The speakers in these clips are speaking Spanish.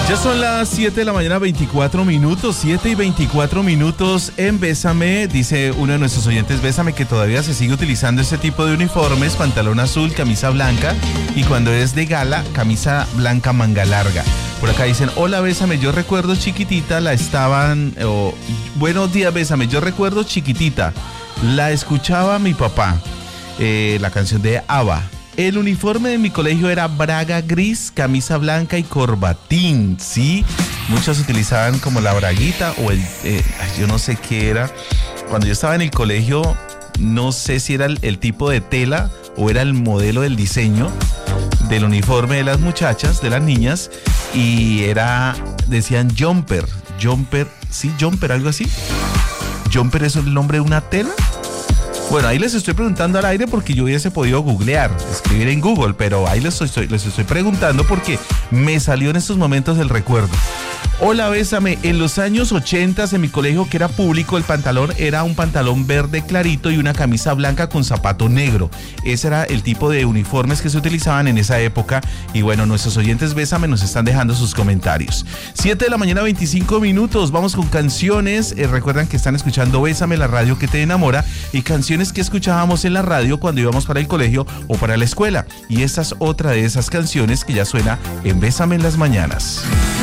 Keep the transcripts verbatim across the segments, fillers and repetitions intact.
Ya son las siete de la mañana, veinticuatro minutos, siete y veinticuatro minutos en Bésame. Dice uno de nuestros oyentes, Bésame, que todavía se sigue utilizando este tipo de uniformes, pantalón azul, camisa blanca, y cuando es de gala, camisa blanca manga larga. Por acá dicen, hola Bésame, yo recuerdo chiquitita, la estaban, oh, buenos días Bésame, yo recuerdo chiquitita, la escuchaba mi papá, eh, la canción de ABBA. El uniforme de mi colegio era braga gris, camisa blanca y corbatín, ¿sí? Muchos utilizaban como la braguita o el, eh, yo no sé qué era. Cuando yo estaba en el colegio, no sé si era el, el tipo de tela o era el modelo del diseño del uniforme de las muchachas, de las niñas, y era, decían jumper, jumper, ¿sí? Jumper, algo así. ¿Jumper es el nombre de una tela? Bueno, ahí les estoy preguntando al aire porque yo hubiese podido googlear, escribir en Google, pero ahí les estoy, les estoy preguntando porque me salió en estos momentos el recuerdo. Hola, Bésame, en los años ochenta en mi colegio, que era público, el pantalón era un pantalón verde clarito y una camisa blanca con zapato negro. Ese era el tipo de uniformes que se utilizaban en esa época. Y bueno, nuestros oyentes Bésame nos están dejando sus comentarios. siete de la mañana, veinticinco minutos. Vamos con canciones. Eh, recuerdan que están escuchando Bésame, la radio que te enamora, y canciones que escuchábamos en la radio cuando íbamos para el colegio o para la escuela. Y esta es otra de esas canciones que ya suena en Bésame en las mañanas.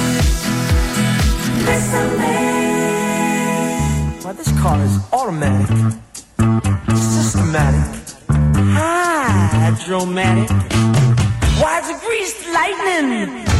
Well, this car is automatic, systematic, hydromatic. Why, it's a greased lightning.